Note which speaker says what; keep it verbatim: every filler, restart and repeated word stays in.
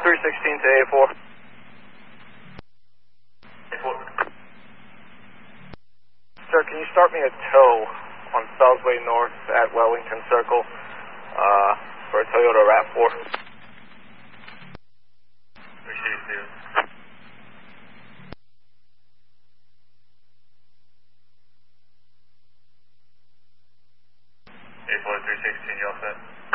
Speaker 1: three sixteen to A four. Sir, can you start me a tow on Southway North at Wellington Circle uh, for a Toyota RAV four?
Speaker 2: Appreciate you. A four three sixteen, you all set?